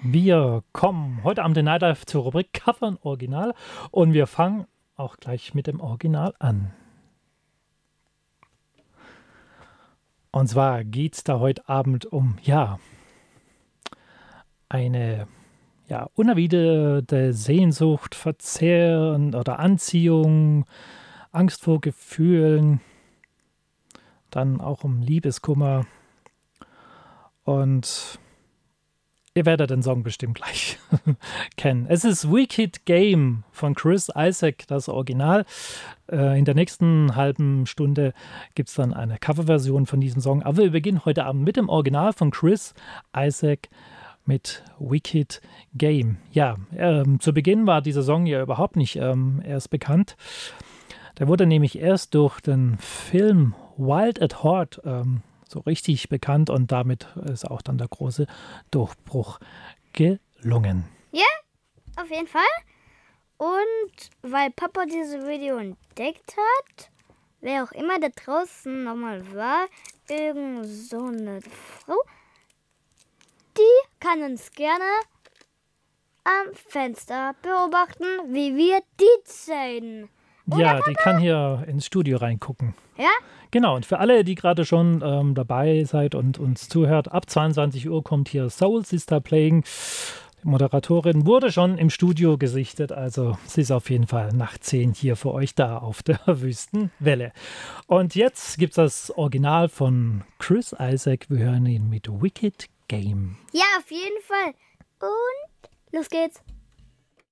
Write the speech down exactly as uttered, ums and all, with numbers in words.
Wir kommen heute Abend in Night Dive zur Rubrik Cover und Original und wir fangen auch gleich mit dem Original an. Und zwar geht es da heute Abend um, ja, eine ja, unerwiderte Sehnsucht, Verzehren oder Anziehung, Angst vor Gefühlen, dann auch um Liebeskummer und ihr werdet den Song bestimmt gleich kennen. Es ist Wicked Game von Chris Isaak, das Original. Äh, in der nächsten halben Stunde gibt es dann eine Coverversion von diesem Song. Aber wir beginnen heute Abend mit dem Original von Chris Isaak mit Wicked Game. Ja, ähm, zu Beginn war dieser Song ja überhaupt nicht ähm, erst bekannt. Der wurde nämlich erst durch den Film Wild at Heart ähm, so richtig bekannt und damit ist auch dann der große Durchbruch gelungen. Ja, auf jeden Fall. Und weil Papa dieses Video entdeckt hat, wer auch immer da draußen nochmal war, irgend so eine Frau, die kann uns gerne am Fenster beobachten, wie wir die zeigen. Oder, ja, Papa? Die kann hier ins Studio reingucken. Ja? Genau, und für alle, die gerade schon ähm, dabei seid und uns zuhört, ab zweiundzwanzig Uhr kommt hier Soul Sister Playing. Die Moderatorin wurde schon im Studio gesichtet, also sie ist auf jeden Fall nach zehn hier für euch da auf der Wüstenwelle. Und jetzt gibt es das Original von Chris Isaak. Wir hören ihn mit Wicked Game. Ja, auf jeden Fall. Und los geht's.